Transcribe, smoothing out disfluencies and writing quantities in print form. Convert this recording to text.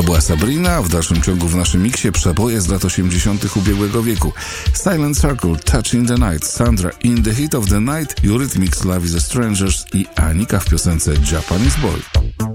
To była Sabrina, a w dalszym ciągu w naszym miksie przeboje z lat 80. ubiegłego wieku. Silent Circle, Touch in the Night, Sandra, In the Heat of the Night, Eurythmics, Love is a Strangers i Anika w piosence Japanese Boy.